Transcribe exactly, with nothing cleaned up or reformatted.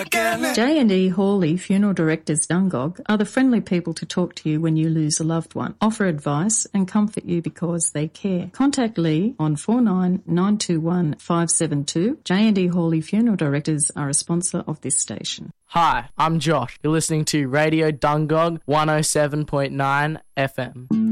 again. J and E Hawley Funeral Directors Dungog are the friendly people to talk to you when you lose a loved one, offer advice and comfort you because they care. Contact Lee on four nine nine two one five seven two. J and E Hawley Funeral Directors are a sponsor of this station. Hi, I'm Josh. You're listening to Radio Dungog one oh seven point nine F M.